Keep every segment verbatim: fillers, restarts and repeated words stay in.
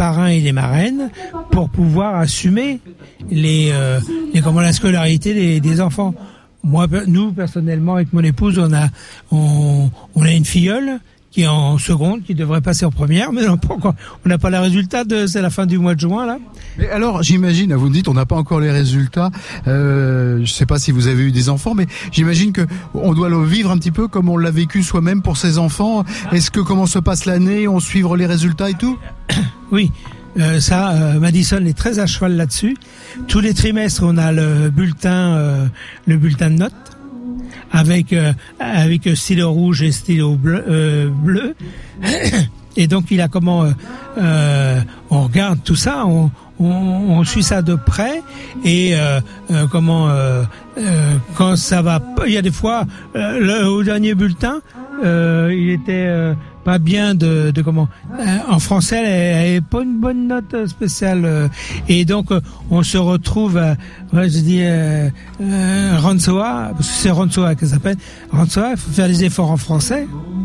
parrains et des marraines pour pouvoir assumer les, euh, les comment la scolarité des, des enfants. Moi, nous personnellement, avec mon épouse, on a on, on a une filleule qui est en seconde, qui devrait passer en première, mais non, pas encore. On n'a pas les résultats de, c'est la fin du mois de juin, là. Mais alors, j'imagine, vous me dites, on n'a pas encore les résultats, euh, je sais pas si vous avez eu des enfants, mais j'imagine que on doit le vivre un petit peu comme on l'a vécu soi-même pour ses enfants. Est-ce que, comment se passe l'année, on suivre les résultats et tout? Oui. Euh, ça, euh, Madison est très à cheval là-dessus. Tous les trimestres, on a le bulletin, euh, le bulletin de notes. Avec euh, avec stylo rouge et stylo bleu, euh, bleu. Et donc il a comment euh, euh, on regarde tout ça, on, on, on suit ça de près et euh, euh, comment euh, euh, quand ça va, il y a des fois euh, le, au dernier bulletin euh, il était euh, pas bien de, de comment euh, en français elle avait pas une bonne note spéciale euh, et donc euh, on se retrouve à, ouais, je dis euh, euh, Ransoa, parce que c'est Ransoa qu'elle s'appelle Ransoa, il faut faire des efforts en français.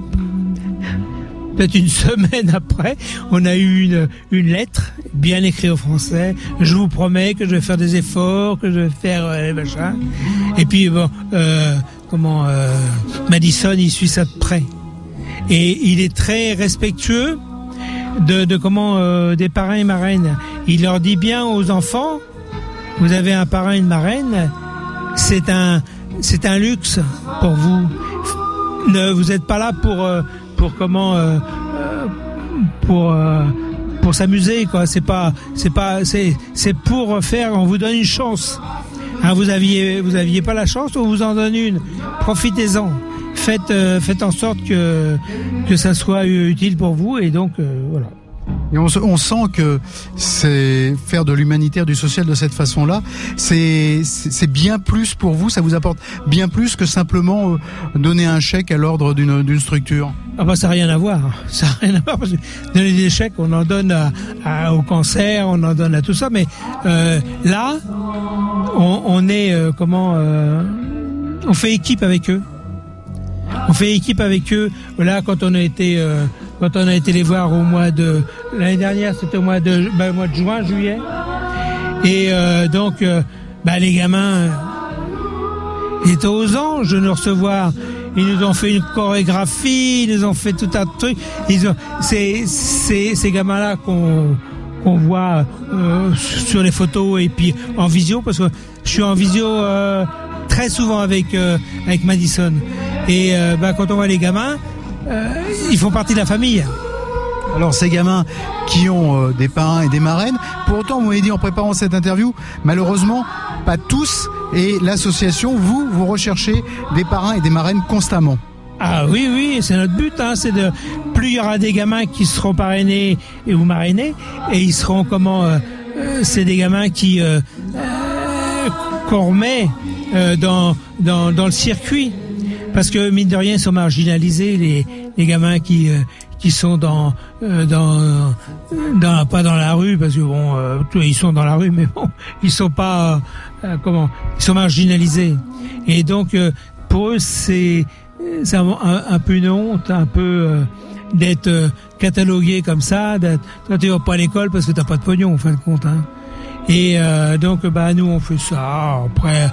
Peut-être une semaine après, on a eu une, une lettre bien écrite au français. Je vous promets que je vais faire des efforts, que je vais faire euh, machin. Et puis bon, euh, comment euh, Madison, il suit ça de près. Et il est très respectueux de, de comment euh, des parrains et marraines. Il leur dit bien aux enfants, vous avez un parrain et une marraine, c'est un c'est un luxe pour vous. Ne, vous n'êtes pas là pour euh, pour comment euh, pour euh, pour s'amuser quoi. C'est pas c'est pas c'est c'est pour faire. On vous donne une chance. Hein, vous aviez vous aviez pas la chance, on vous en donne une. Profitez-en. Faites, euh, faites en sorte que que ça soit utile pour vous et donc euh, voilà. Et on, on sent que c'est faire de l'humanitaire, du social de cette façon-là, c'est, c'est c'est bien plus pour vous, ça vous apporte bien plus que simplement euh, donner un chèque à l'ordre d'une d'une structure. Ah bah ça n'a rien à voir, ça n'a rien à voir parce que donner des chèques, on en donne à, à, au cancer, on en donne à tout ça, mais euh, là, on, on est euh, comment, euh, on fait équipe avec eux. On fait équipe avec eux. Là, quand on a été, euh, quand on a été les voir au mois de l'année dernière, c'était au mois de, bah, mois de juin, juillet. Et euh, donc, euh, bah, les gamins euh, étaient aux anges de nous recevoir. Ils nous ont fait une chorégraphie, ils nous ont fait tout un truc. Ils ont, c'est, c'est ces gamins-là qu'on qu'on voit euh, sur les photos et puis en visio, parce que je suis en visio euh, très souvent avec euh, avec Madison. Et euh, bah, quand on voit les gamins, euh, ils font partie de la famille. Alors ces gamins qui ont euh, des parrains et des marraines, pour autant, vous m'avez dit en préparant cette interview, malheureusement, pas tous, et l'association, vous, vous recherchez des parrains et des marraines constamment. Ah oui, oui, c'est notre but, hein, c'est de, plus il y aura des gamins qui seront parrainés et ou marrainés, et ils seront comment, euh, euh, c'est des gamins qui, euh, euh, qu'on remet euh, dans, dans, dans le circuit. Parce que mine de rien, ils sont marginalisés, les, les gamins qui euh, qui sont dans euh, dans dans pas dans la rue, parce que bon, euh, ils sont dans la rue, mais bon, ils sont pas euh, comment, ils sont marginalisés. Et donc euh, pour eux, c'est c'est un, un, un peu une honte, un peu euh, d'être euh, catalogué comme ça. D'être, toi, tu vas pas à l'école parce que t'as pas de pognon, en fin de compte, hein. Et euh, donc bah nous on fait ça. Après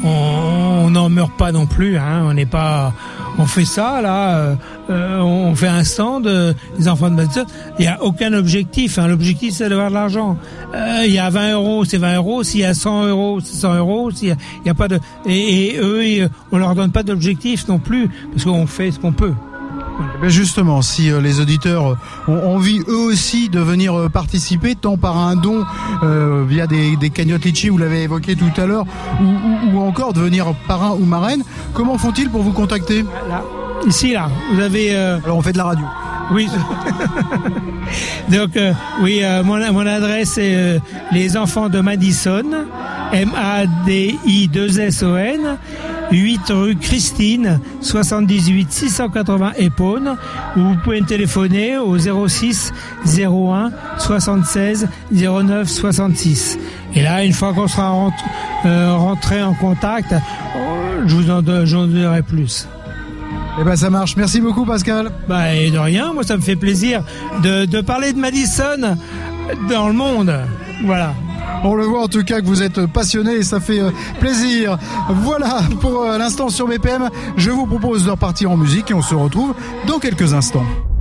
on n'en meurt pas non plus, hein. On n'est pas, on fait ça là. Euh, on fait un stand euh, des enfants de Madison. Il y a aucun objectif. Hein. L'objectif c'est d'avoir de l'argent. Euh, il y a vingt euros, c'est vingt euros. S'il y a cent euros, c'est cent euros. S'il y a, il y a pas de et, et eux, ils, on leur donne pas d'objectif non plus parce qu'on fait ce qu'on peut. Ben justement, si euh, les auditeurs ont envie eux aussi de venir euh, participer, tant par un don euh, via des, des cagnottes litchi, vous l'avez évoqué tout à l'heure, ou, ou, ou encore devenir parrain ou marraine, comment font-ils pour vous contacter ? Là, ici, là, vous avez... Euh... Alors on fait de la radio. Oui. Donc, euh, oui, euh, mon, mon adresse est euh, les enfants de Madison, M A D I deux S O N, huit rue Christine, soixante-dix-huit six cent quatre-vingts Épône, ou vous pouvez me téléphoner au zéro six zéro un soixante-seize zéro neuf soixante-six. Et là, une fois qu'on sera rentré, euh, rentré en contact, euh, je vous en donnerai plus. Eh ben ça marche. Merci beaucoup Pascal. Bah et de rien, moi ça me fait plaisir de, de parler de Madison dans le monde. Voilà. On le voit en tout cas que vous êtes passionné et ça fait plaisir. Voilà pour l'instant sur B P M. Je vous propose de repartir en musique et on se retrouve dans quelques instants.